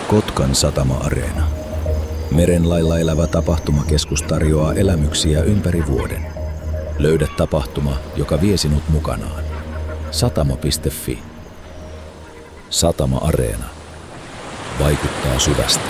Kotkan satama-areena. Merenlailla elävä tapahtumakeskus tarjoaa elämyksiä ympäri vuoden. Löydä tapahtuma, joka vie sinut mukanaan. Satama.fi. Satama-areena. Vaikuttaa syvästi.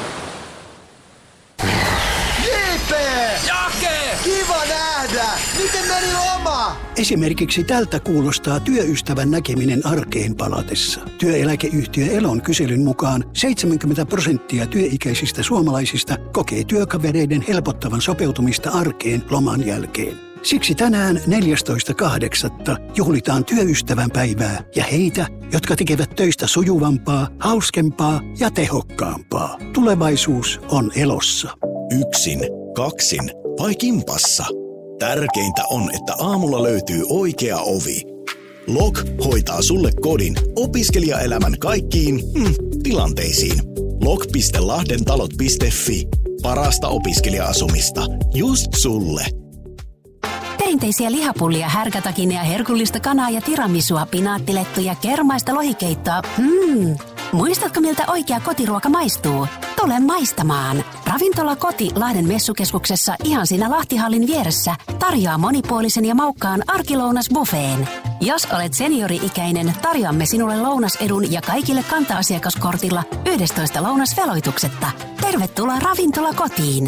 JP! Jake! Kiva nähdä! Miten meni loma? Esimerkiksi tältä kuulostaa työystävän näkeminen arkeen palatessa. Työeläkeyhtiö Elon kyselyn mukaan 70% työikäisistä suomalaisista kokee työkavereiden helpottavan sopeutumista arkeen loman jälkeen. Siksi tänään 14.8. juhlitaan työystävän päivää ja heitä, jotka tekevät töistä sujuvampaa, hauskempaa ja tehokkaampaa. Tulevaisuus on Elossa. Yksin, kaksin vai kimpassa? Tärkeintä on, että aamulla löytyy oikea ovi. LOG hoitaa sulle kodin opiskelijaelämän kaikkiin tilanteisiin. log.lahdentalot.fi. Parasta opiskelija-asumista just sulle. Perinteisiä lihapullia, härkätakineja, herkullista kanaa ja tiramisua, pinaattilettuja, kermaista lohikeittoa. Muistatko, miltä oikea kotiruoka maistuu? Tule maistamaan! Ravintola Koti Lahden messukeskuksessa ihan siinä Lahtihallin vieressä tarjoaa monipuolisen ja maukkaan arkilounasbuffeen. Jos olet seniori-ikäinen, tarjoamme sinulle lounasedun ja kaikille kanta-asiakaskortilla 11 lounasveloituksetta. Tervetuloa Ravintola Kotiin!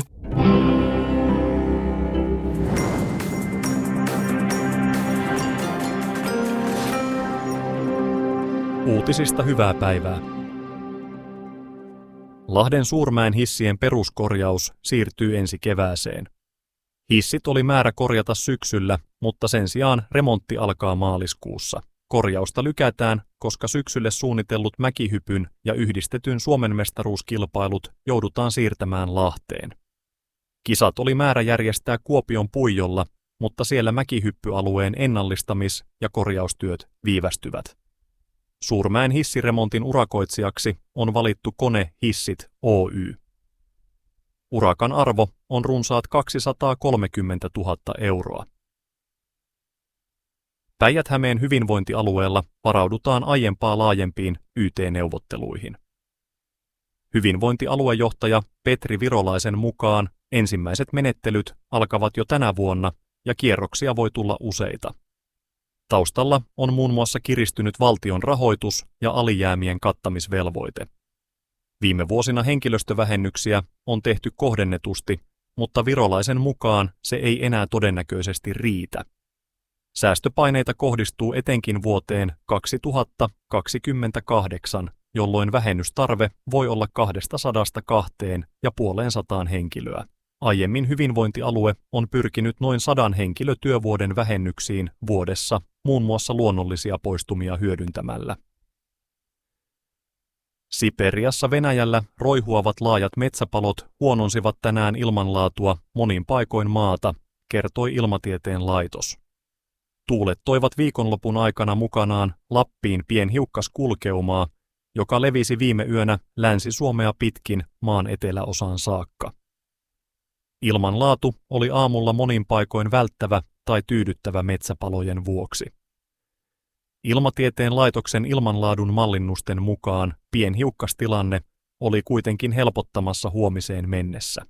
Uutisista hyvää päivää. Lahden Suurmäen hissien peruskorjaus siirtyy ensi kevääseen. Hissit oli määrä korjata syksyllä, mutta sen sijaan remontti alkaa maaliskuussa. Korjausta lykätään, koska syksylle suunnitellut mäkihypyn ja yhdistetyn Suomen mestaruuskilpailut joudutaan siirtämään Lahteen. Kisat oli määrä järjestää Kuopion Puijolla, mutta siellä mäkihyppyalueen ennallistamis- ja korjaustyöt viivästyvät. Suurmäen hissiremontin urakoitsijaksi on valittu Kone Hissit Oy. Urakan arvo on runsaat 230 000 euroa. Päijät-Hämeen hyvinvointialueella varaudutaan aiempaa laajempiin YT-neuvotteluihin. Hyvinvointialuejohtaja Petri Virolaisen mukaan ensimmäiset menettelyt alkavat jo tänä vuonna ja kierroksia voi tulla useita. Taustalla on muun muassa kiristynyt valtion rahoitus ja alijäämien kattamisvelvoite. Viime vuosina henkilöstövähennyksiä on tehty kohdennetusti, mutta Virolaisen mukaan se ei enää todennäköisesti riitä. Säästöpaineita kohdistuu etenkin vuoteen 2028, jolloin vähennystarve voi olla 200–250 henkilöä. Aiemmin hyvinvointialue on pyrkinyt noin 100 henkilötyövuoden vähennyksiin vuodessa, muun muassa luonnollisia poistumia hyödyntämällä. Siperiassa Venäjällä roihuavat laajat metsäpalot huononsivat tänään ilmanlaatua monin paikoin maata, kertoi Ilmatieteen laitos. Tuulet toivat viikonlopun aikana mukanaan Lappiin pienhiukkaskulkeumaa, joka levisi viime yönä Länsi-Suomea pitkin maan eteläosaan saakka. Ilmanlaatu oli aamulla monin paikoin välttävä tai tyydyttävä metsäpalojen vuoksi. Ilmatieteen laitoksen ilmanlaadun mallinnusten mukaan pienhiukkastilanne oli kuitenkin helpottamassa huomiseen mennessä.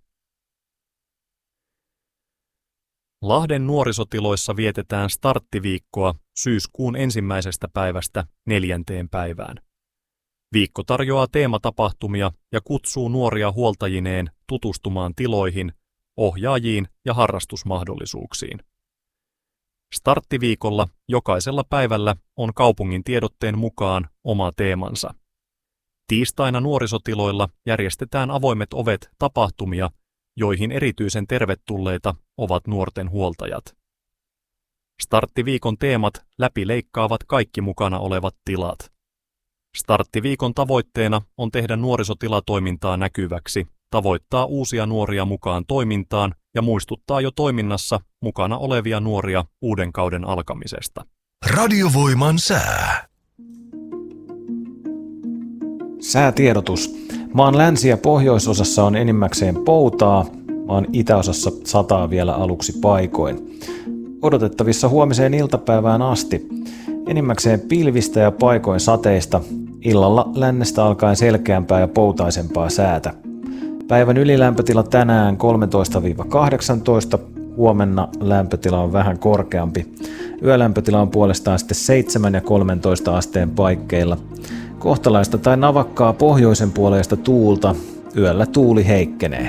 Lahden nuorisotiloissa vietetään starttiviikkoa syyskuun 1. päivästä 4. päivään. Viikko tarjoaa teematapahtumia ja kutsuu nuoria huoltajineen tutustumaan tiloihin, ohjaajiin ja harrastusmahdollisuuksiin. Starttiviikolla jokaisella päivällä on kaupungin tiedotteen mukaan oma teemansa. Tiistaina nuorisotiloilla järjestetään avoimet ovet tapahtumia, joihin erityisen tervetulleita ovat nuorten huoltajat. Starttiviikon teemat läpileikkaavat kaikki mukana olevat tilat. Starttiviikon tavoitteena on tehdä nuorisotilatoimintaa näkyväksi, tavoittaa uusia nuoria mukaan toimintaan ja muistuttaa jo toiminnassa mukana olevia nuoria uuden kauden alkamisesta. Radiovoiman sää. Säätiedotus. Maan länsi- ja pohjoisosassa on enimmäkseen poutaa, maan itäosassa sataa vielä aluksi paikoin. Odotettavissa huomiseen iltapäivään asti. Enimmäkseen pilvistä ja paikoin sateista. Illalla lännestä alkaen selkeämpää ja poutaisempaa säätä. Päivän ylilämpötila tänään 13-18, huomenna lämpötila on vähän korkeampi. Yölämpötila on puolestaan sitten 7 ja 13 asteen paikkeilla. Kohtalaista tai navakkaa pohjoisen puoleista tuulta, yöllä tuuli heikkenee.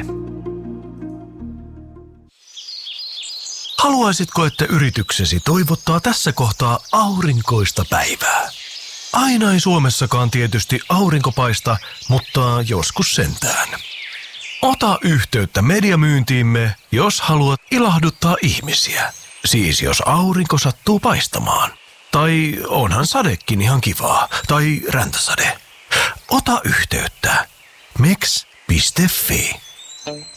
Haluaisitko, että yrityksesi toivottaa tässä kohtaa aurinkoista päivää? Aina ei Suomessakaan tietysti aurinko paista, mutta joskus sentään. Ota yhteyttä mediamyyntiimme, jos haluat ilahduttaa ihmisiä. Siis jos aurinko sattuu paistamaan. Tai onhan sadekin ihan kivaa. Tai räntäsade. Ota yhteyttä. meks.fi